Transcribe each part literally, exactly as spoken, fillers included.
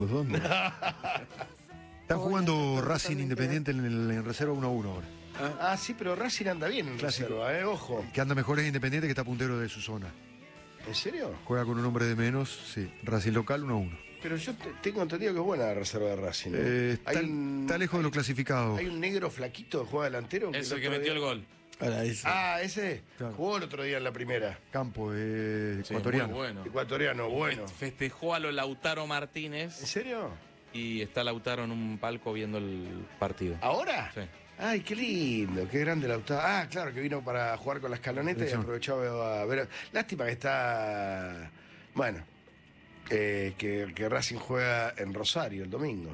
¿Dónde? Están jugando Racing Independiente en, el, en reserva uno a uno ahora. Ah, sí, pero Racing anda bien en Clásico. reserva, eh, ojo. Que anda mejor es Independiente, que está puntero de su zona. ¿En serio? Juega con un hombre de menos, sí. Racing local uno a uno. Pero yo te- tengo entendido que es buena la reserva de Racing. ¿no? Eh, Hay está, un- está lejos de lo clasificado. Hay un negro flaquito que juega delantero. Es el que otro metió día- el gol. Ahora ese. Ah, ese. Claro. Jugó el otro día en la primera. Campo eh, Sí, ecuatoriano. muy bueno. Ecuatoriano, bueno. Festejó a lo Lautaro ¿En Martínez serio? y está Lautaro en un palco viendo el partido. ¿Ahora? Sí. Ay, qué lindo, qué grande Lautaro. Ah, claro, que vino para jugar con la escaloneta y Sí. aprovechó a ver. Lástima que está. Bueno, eh, que, que Racing juega en Rosario el domingo.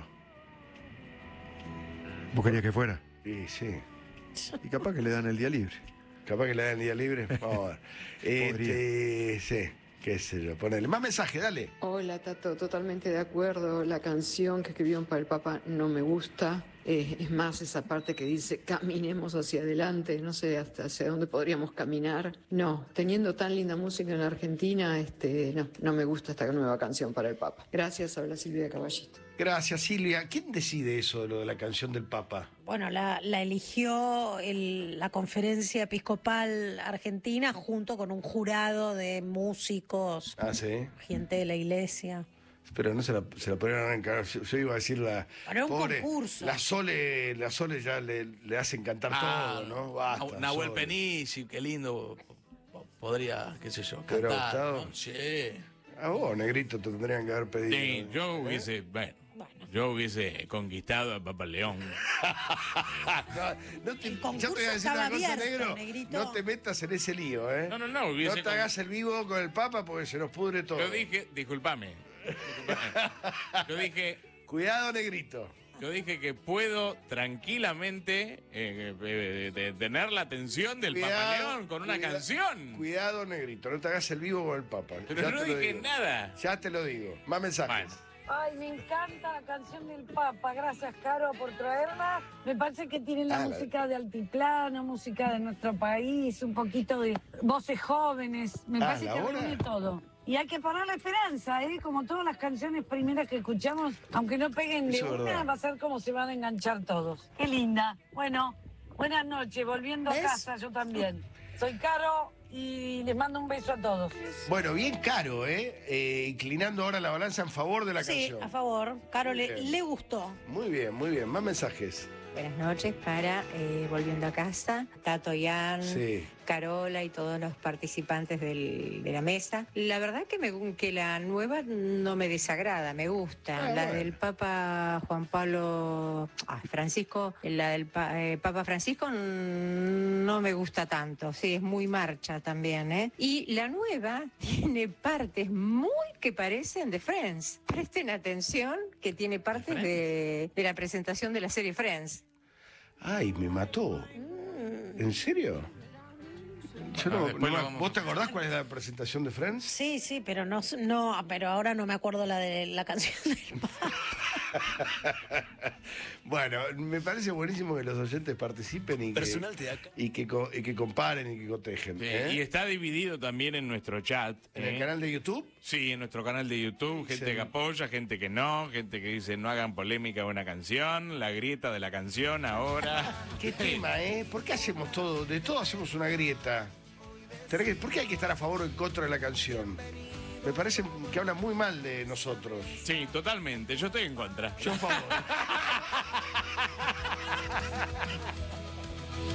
¿Vos querías que fuera? Sí, sí. Y capaz que le dan el día libre. Capaz que le dan día libre. Vamos a ver. Este, sí, qué sé yo. Ponele. Más mensaje, dale. Hola, Tato, totalmente de acuerdo. La canción que escribieron para el Papa no me gusta. Eh, es más, esa parte que dice caminemos hacia adelante, no sé hasta hacia dónde podríamos caminar. No, teniendo tan linda música en Argentina, este, no, no me gusta esta nueva canción para el Papa. Gracias, habla Silvia Caballito. Gracias, Silvia. ¿Quién decide eso de lo de la canción del Papa? Bueno, la, la eligió el- la Conferencia Episcopal Argentina junto con un jurado de músicos, Ah, sí. gente de la iglesia. Pero no se la, se la podrían arrancar. Yo, yo iba a decir la. Para un concurso. La Sole, la Sole ya le, le hacen cantar Ah, todo, ¿no? Basta, Nah- Nahuel Sole. Penici, qué lindo. po- Podría, qué sé yo, ¿Te hubiera cantar. gustado? ¿no? Sí. A vos, negrito, te tendrían que haber pedido. Sí, yo ¿Eh? hubiese, bueno, yo hubiese conquistado a Papa León. No, no te, El yo concurso te voy a decir estaba una cosa, abierto, negro. negrito. No te metas en ese lío, ¿eh? No, no, no, hubiese No te con- hagas el vivo con el Papa porque se nos pudre todo. Yo dije, discúlpame. discúlpame. Yo dije, Cuidado, negrito. yo dije que puedo tranquilamente eh, eh, de- tener la atención del Papa Cuidado, León con una cuida- canción. Cuidado, negrito. No te hagas el vivo con el Papa. Pero Ya no te lo dije digo. nada. Ya te lo digo. Más mensajes. Bueno. Ay, me encanta la canción del Papa. Gracias, Caro, por traerla. Me parece que tiene la Ah, la- música de altiplano, música de nuestro país, un poquito de voces jóvenes. Me Ah, parece ¿la que hora? reúne todo. Y hay que poner la esperanza, ¿eh? Como todas las canciones primeras que escuchamos, aunque no peguen de Eso es una, verdad. va a ser como se van a enganchar todos. Qué linda. Bueno, buenas noches. Volviendo ¿Ves? a casa, yo también. Soy Caro y les mando un beso a todos. Bueno, bien caro, ¿eh? Eh, Inclinando ahora la balanza en favor de la Sí, canción. a favor. Caro le, Bien. le gustó. Muy bien, muy bien. Más mensajes. Buenas noches para eh, Volviendo a Casa, Tato, Ian, Sí. Carola y todos los participantes del- de la mesa. La verdad que, me, que la nueva no me desagrada, me gusta. Ah, la bueno. del Papa Juan Pablo ah, Francisco, la del pa- eh, Papa Francisco mm, no me gusta tanto, sí, es muy marcha también, ¿eh? Y la nueva tiene partes muy que parecen de Friends. Presten atención que tiene partes de, de la presentación de la serie Friends. Ay, me mató. ¿En serio? Yo no- Ah, después no lo me- vamos ¿Vos a- te acordás cuál es la presentación de Friends? Sí, sí, pero no, no, pero ahora no me acuerdo la de la canción del Papa. Bueno, me parece buenísimo que los oyentes participen y que, Personal de acá. y que, co- y que comparen y que cotejen. Sí, ¿eh? Y está dividido también en nuestro chat. ¿En ¿eh? el canal de YouTube? Sí, en nuestro canal de YouTube, gente Sí. que apoya, gente que no, gente que dice no hagan polémica de una canción, la grieta de la canción ahora. ¿Qué tema, eh? ¿Por qué hacemos todo? De todo hacemos una grieta. Tenés que- ¿Por qué hay que estar a favor o en contra de la canción? Me parece que habla muy mal de nosotros. Sí, totalmente, yo estoy en contra. Yo a favor.